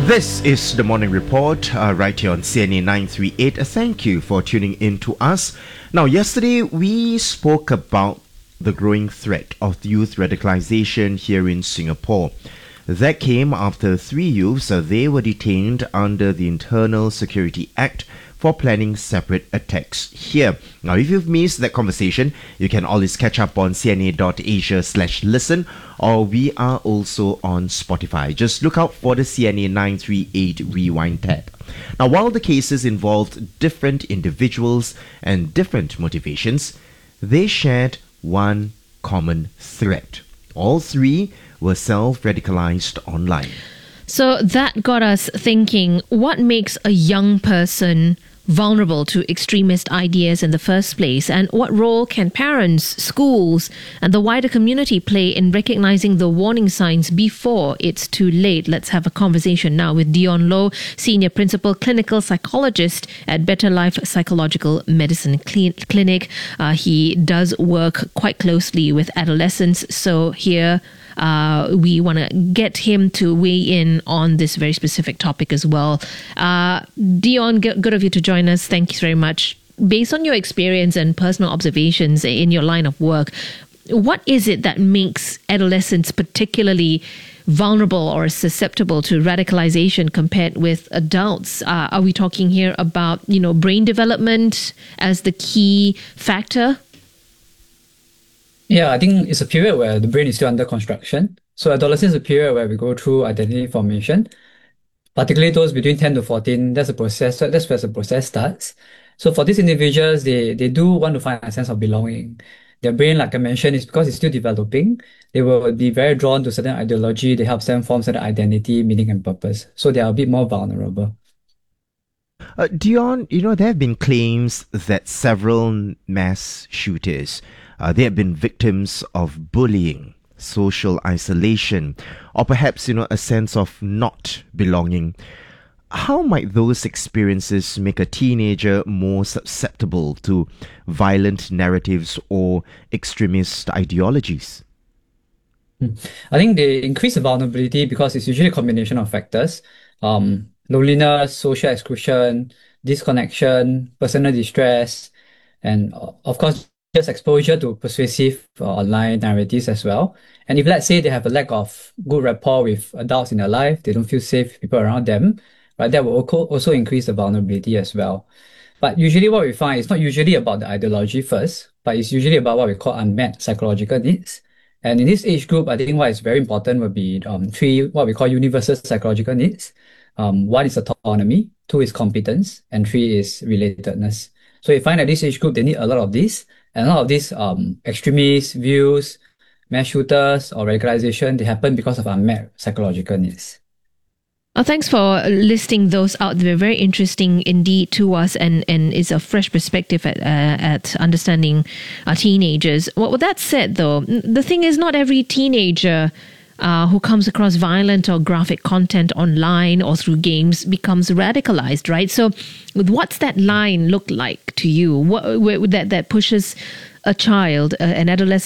This is the morning report right here on CNA 938. Thank you for tuning in to us. Now, yesterday we spoke about the growing threat of youth radicalization here in Singapore. That came after 3 youths they were detained under the Internal Security Act for planning separate attacks here. Now, if you've missed that conversation, you can always catch up on cna.asia/listen, or we are also on Spotify. Just look out for the CNA 938 Rewind tab. Now, while the cases involved different individuals and different motivations, they shared one common thread. All three were self-radicalized online. So that got us thinking, what makes a young person vulnerable to extremist ideas in the first place, and what role can parents, schools, and the wider community play in recognizing the warning signs before it's too late? Let's have a conversation now with Dion Loh, Senior Principal Clinical Psychologist at Better Life Psychological Medicine Clinic. He does work quite closely with adolescents, so here we want to get him to weigh in on this very specific topic as well. Dion, good of you to join us. Thank you very much. Based on your experience and personal observations in your line of work, what is it that makes adolescents particularly vulnerable or susceptible to radicalization compared with adults? Are we talking here about, brain development as the key factor? Yeah, I think it's a period where the brain is still under construction. So adolescence is a period where we go through identity formation, particularly those between 10 to 14. That's where the process starts. So for these individuals, they do want to find a sense of belonging. Their brain, like I mentioned, is because it's still developing. They will be very drawn to certain ideology. They help them form certain identity, meaning, and purpose. So they are a bit more vulnerable. Dion, there have been claims that several mass shooters they have been victims of bullying, social isolation, or perhaps, a sense of not belonging. How might those experiences make a teenager more susceptible to violent narratives or extremist ideologies? I think they increase the vulnerability because it's usually a combination of factors. Loneliness, social exclusion, disconnection, personal distress, and of course, just exposure to persuasive online narratives as well. And if, let's say, they have a lack of good rapport with adults in their life, they don't feel safe with people around them, right? That will also increase the vulnerability as well. But usually what we find is not usually about the ideology first, but it's usually about what we call unmet psychological needs. And in this age group, I think what is very important would be three, what we call universal psychological needs. One is autonomy, two is competence, and three is relatedness. So you find that this age group, they need a lot of this. And a lot of these extremist views, mass shooters, or radicalization, they happen because of unmet psychological needs. Thanks for listing those out. They're very interesting indeed to us, and is a fresh perspective at understanding our teenagers. Well, with that said, though, the thing is, not every teenager who comes across violent or graphic content online or through games becomes radicalized, right? So what's that line look like to you? What that pushes a child, an adolescent,